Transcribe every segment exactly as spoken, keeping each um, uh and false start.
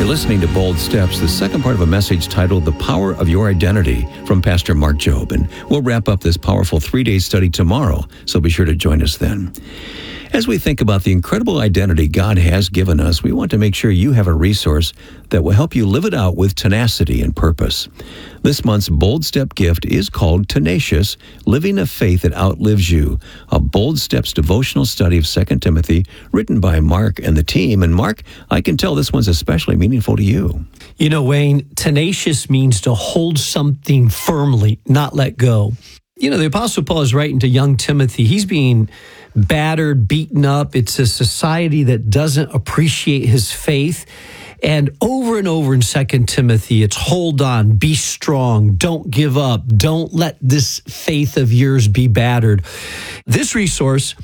You're listening to Bold Steps, the second part of a message titled The Power of Your Identity from Pastor Mark Jobe. And we'll wrap up this powerful three-day study tomorrow, so be sure to join us then. As we think about the incredible identity God has given us, we want to make sure you have a resource that will help you live it out with tenacity and purpose. This month's Bold Step gift is called Tenacious, Living a Faith That Outlives You, a Bold Steps devotional study of Second Timothy written by Mark and the team. And Mark, I can tell this one's especially meaningful to you. You know, Wayne, tenacious means to hold something firmly, not let go. You know, the Apostle Paul is writing to young Timothy. He's being battered, beaten up. It's a society that doesn't appreciate his faith. And over and over in Second Timothy, it's hold on, be strong, don't give up, don't let this faith of yours be battered. This resource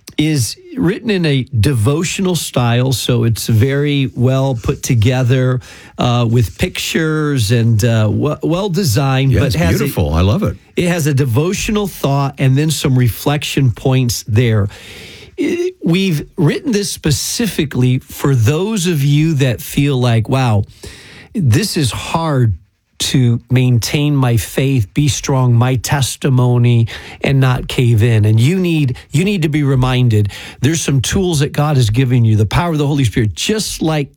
is written in a devotional style, so it's very well put together uh, with pictures and uh, w- well designed. Yeah, but it's has beautiful. A, I love it. It has a devotional thought and then some reflection points there. It, we've written this specifically for those of you that feel like, wow, this is hard to maintain my faith, be strong, my testimony, and not cave in. And you need you need to be reminded there's some tools that God has given you, the power of the Holy Spirit, just like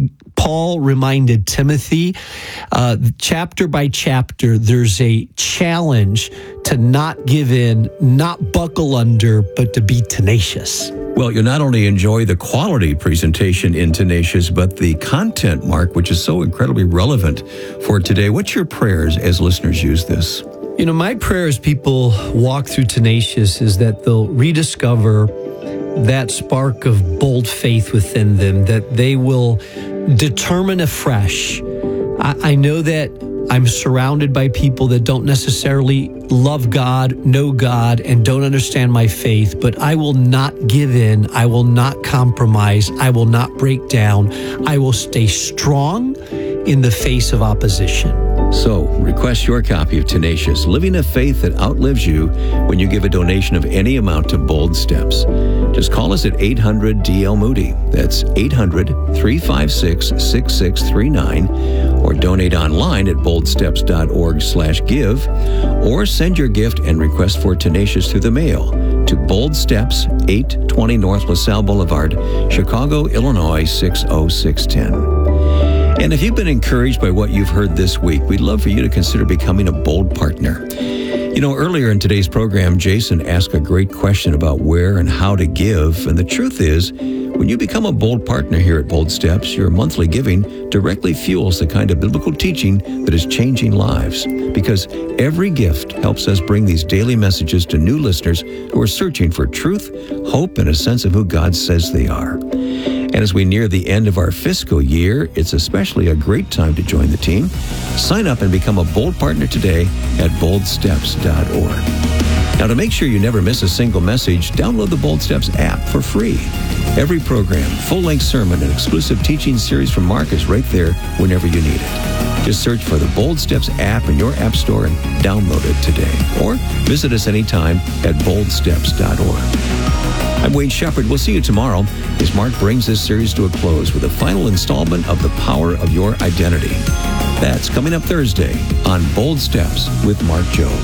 Paul reminded Timothy, uh, chapter by chapter, there's a challenge to not give in, not buckle under, but to be tenacious. Well, you'll not only enjoy the quality presentation in Tenacious, but the content, Mark, which is so incredibly relevant for today. What's your prayers as listeners use this? You know, my prayer as people walk through Tenacious is that they'll rediscover that spark of bold faith within them, that they will determine afresh. I, I know that I'm surrounded by people that don't necessarily love God, know God, and don't understand my faith, but I will not give in. I will not compromise. I will not break down. I will stay strong in the face of opposition. So, request your copy of Tenacious, Living a Faith That Outlives You, when you give a donation of any amount to Bold Steps. Just call us at eight hundred D L Moody. That's eight hundred, three five six, six six three nine, or donate online at boldsteps.org slash give, or send your gift and request for Tenacious through the mail to Bold Steps, eight twenty North LaSalle Boulevard, Chicago, Illinois, six oh six one oh. And if you've been encouraged by what you've heard this week, we'd love for you to consider becoming a Bold partner. You know, earlier in today's program, Jason asked a great question about where and how to give. And the truth is, when you become a Bold partner here at Bold Steps, your monthly giving directly fuels the kind of biblical teaching that is changing lives. Because every gift helps us bring these daily messages to new listeners who are searching for truth, hope, and a sense of who God says they are. And as we near the end of our fiscal year, it's especially a great time to join the team. Sign up and become a Bold partner today at bold steps dot org. Now, to make sure you never miss a single message, download the Bold Steps app for free. Every program, full-length sermon, and exclusive teaching series from Mark is right there whenever you need it. Just search for the Bold Steps app in your app store and download it today. Or visit us anytime at bold steps dot org. I'm Wayne Shepherd. We'll see you tomorrow as Mark brings this series to a close with a final installment of The Power of Your Identity. That's coming up Thursday on Bold Steps with Mark Jobe.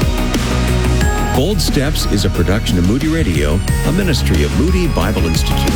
Bold Steps is a production of Moody Radio, a ministry of Moody Bible Institute.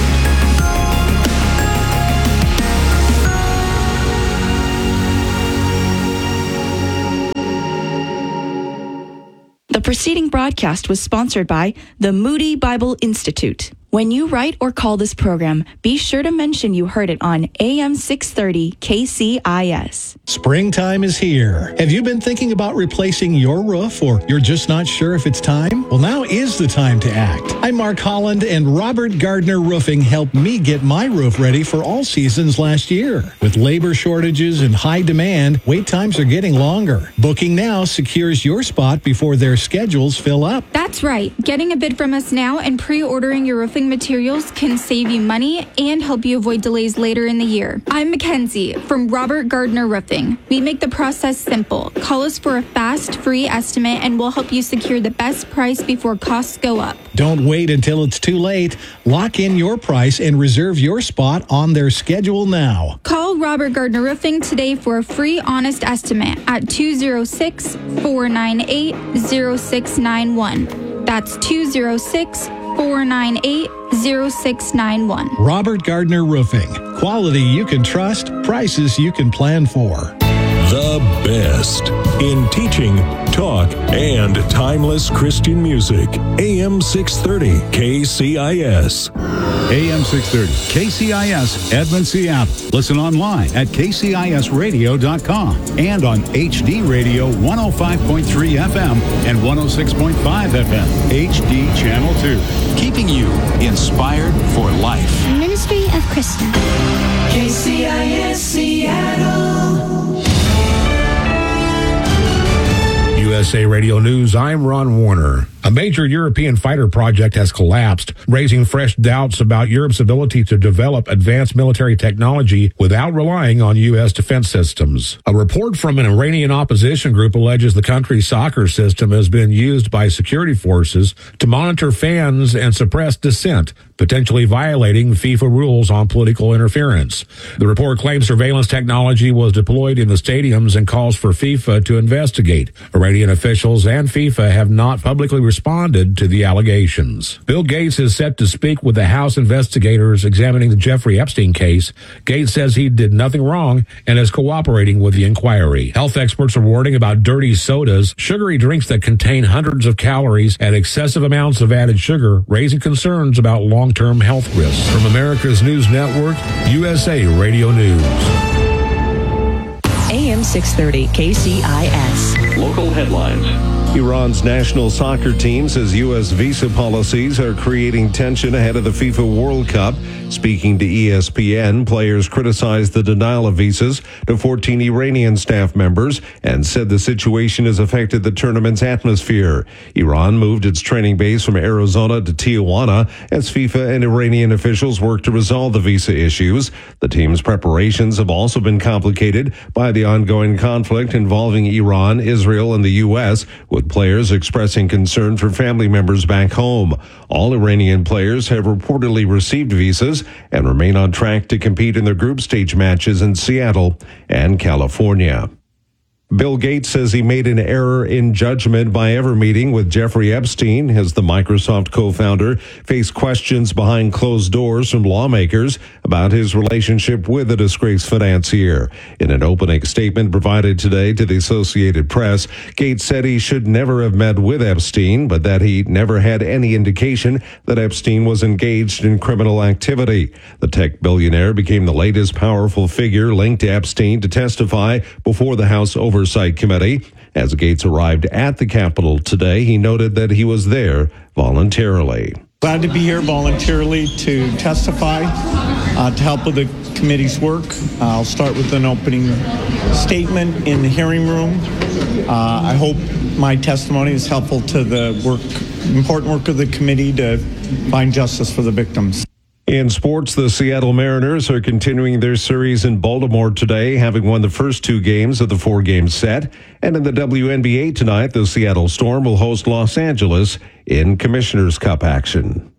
The preceding broadcast was sponsored by the Moody Bible Institute. When you write or call this program, be sure to mention you heard it on A M six thirty K C I S. Springtime is here. Have you been thinking about replacing your roof, or you're just not sure if it's time? Well, now is the time to act. I'm Mark Holland, and Robert Gardner Roofing helped me get my roof ready for all seasons last year. With labor shortages and high demand, wait times are getting longer. Booking now secures your spot before their schedules fill up. That's right. Getting a bid from us now and pre-ordering your roofing materials can save you money and help you avoid delays later in the year. I'm Mackenzie from Robert Gardner Roofing. We make the process simple. Call us for a fast, free estimate and we'll help you secure the best price before costs go up. Don't wait until it's too late. Lock in your price and reserve your spot on their schedule now. Call Call Robert Gardner Roofing today for a free honest estimate at two oh six, four nine eight, oh six nine one. That's two oh six, four nine eight, oh six nine one. Robert Gardner Roofing. Quality you can trust, prices you can plan for. The best in teaching, talk, and timeless Christian music. A M six thirty K C I S. A M six thirty K C I S, Edmond, Seattle. Listen online at k c i s radio dot com and on H D Radio one oh five point three F M and one oh six point five F M. H D Channel two. Keeping you inspired for life. Ministry of Krista. K C I S Seattle. U S A Radio News, I'm Ron Warner. A major European fighter project has collapsed, raising fresh doubts about Europe's ability to develop advanced military technology without relying on U S defense systems. A report from an Iranian opposition group alleges the country's soccer system has been used by security forces to monitor fans and suppress dissent, potentially violating FIFA rules on political interference. The report claims surveillance technology was deployed in the stadiums and calls for FIFA to investigate. Iranian officials and FIFA have not publicly responded to the allegations. Bill Gates is set to speak with the House investigators examining the Jeffrey Epstein case. Gates says he did nothing wrong and is cooperating with the inquiry. Health experts are warning about dirty sodas, sugary drinks that contain hundreds of calories and excessive amounts of added sugar, raising concerns about long-term health risks. From America's News Network, U S A Radio News. A M six thirty K C I S. Local headlines. Iran's national soccer team says U S visa policies are creating tension ahead of the FIFA World Cup. Speaking to E S P N, players criticized the denial of visas to fourteen Iranian staff members and said the situation has affected the tournament's atmosphere. Iran moved its training base from Arizona to Tijuana as FIFA and Iranian officials work to resolve the visa issues. The team's preparations have also been complicated by the ongoing conflict involving Iran, Israel, and the U S, with players expressing concern for family members back home. All Iranian players have reportedly received visas and remain on track to compete in their group stage matches in Seattle and California. Bill Gates says he made an error in judgment by ever meeting with Jeffrey Epstein as the Microsoft co-founder faced questions behind closed doors from lawmakers about his relationship with the disgraced financier. In an opening statement provided today to the Associated Press, Gates said he should never have met with Epstein, but that he never had any indication that Epstein was engaged in criminal activity. The tech billionaire became the latest powerful figure linked to Epstein to testify before the House Oversight Oversight Committee. As Gates arrived at the Capitol today, he noted that he was there voluntarily. Glad to be here voluntarily to testify, uh, to help with the committee's work. Uh, I'll start with an opening statement in the hearing room. Uh, I hope my testimony is helpful to the work, important work of the committee to find justice for the victims. In sports, the Seattle Mariners are continuing their series in Baltimore today, having won the first two games of the four-game set. And in the W N B A tonight, the Seattle Storm will host Los Angeles in Commissioner's Cup action.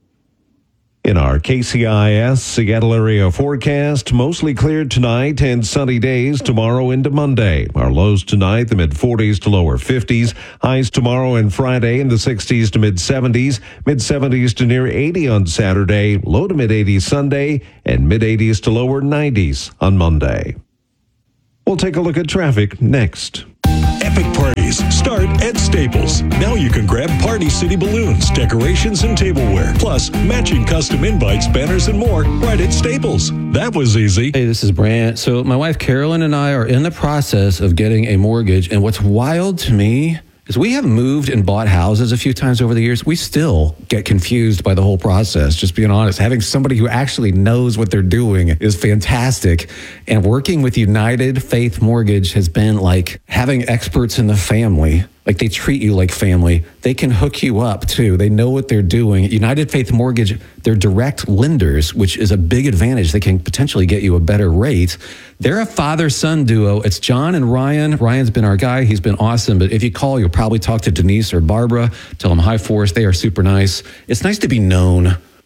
In our K C I S Seattle area forecast, mostly cleared tonight and sunny days tomorrow into Monday. Our lows tonight, the mid-forties to lower fifties. Highs tomorrow and Friday in the sixties to mid-seventies. Mid-seventies to near eighty on Saturday. Low to mid-eighties Sunday. And mid-eighties to lower nineties on Monday. We'll take a look at traffic next. Epic parties start at Staples. Now you can grab Party City balloons, decorations, and tableware, plus matching custom invites, banners, and more right at Staples. That was easy. Hey, this is Brant. So my wife Carolyn and I are in the process of getting a mortgage, and what's wild to me is we have moved and bought houses a few times over the years. We still get confused by the whole process, just being honest. Having somebody who actually knows what they're doing is fantastic. And working with United Faith Mortgage has been like having experts in the family. Like they treat you like family. They can hook you up too. They know what they're doing. United Faith Mortgage, they're direct lenders, which is a big advantage. They can potentially get you a better rate. They're a father-son duo. It's John and Ryan. Ryan's been our guy. He's been awesome. But if you call, you'll probably talk to Denise or Barbara. Tell them hi for us. They are super nice. It's nice to be known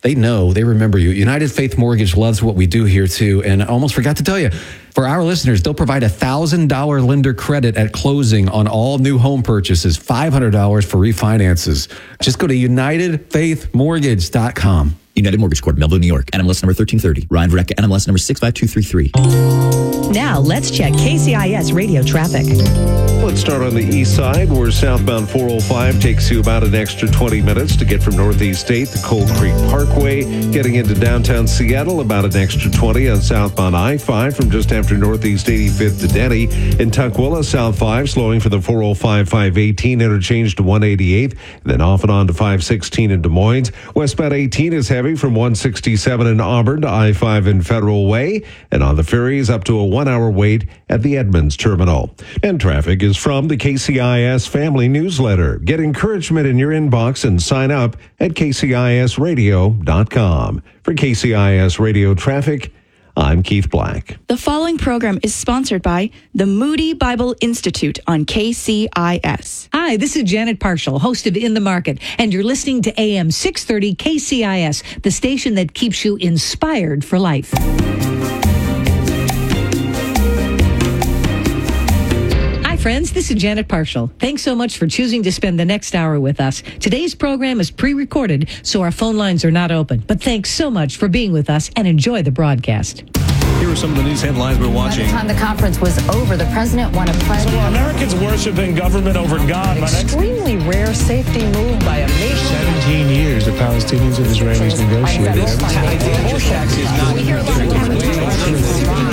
They know, they remember you. United Faith Mortgage loves what we do here too. And I almost forgot to tell you, for our listeners, they'll provide a one thousand dollars lender credit at closing on all new home purchases, five hundred dollars for refinances. Just go to united faith mortgage dot com. United Mortgage Corp, Melville, New York. N M L S number thirteen thirty. Ryan Verrecka, N M L S number six five two three three. Now, let's check K C I S radio traffic. Let's start on the east side, where southbound four oh five takes you about an extra twenty minutes to get from Northeast eighth to Cold Creek Parkway. Getting into downtown Seattle, about an extra twenty on southbound I five from just after Northeast eighty-fifth to Denny. In Tukwila, South five, slowing for the four oh five five eighteen interchange to one eighty-eighth, then off and on to five sixteen in Des Moines. Westbound eighteen is heavy from one sixty-seven in Auburn to I five in Federal Way, and on the ferries up to a one-hour wait at the Edmonds Terminal. And traffic is from the K C I S Family Newsletter. Get encouragement in your inbox and sign up at K C I S radio dot com. For K C I S Radio Traffic, I'm Keith Black. The following program is sponsored by the Moody Bible Institute on K C I S. Hi, this is Janet Parshall, host of In the Market, and you're listening to A M six thirty K C I S, the station that keeps you inspired for life. Friends, this is Janet Parshall. Thanks so much for choosing to spend the next hour with us. Today's program is pre-recorded, so our phone lines are not open. But thanks so much for being with us and enjoy the broadcast. Here are some of the news headlines we're watching. By the time the conference was over, the president won a pledge. So Americans worshiping government over God. An extremely rare safety move by a nation. seventeen years the Palestinians and Israelis negotiated. We hear a lot of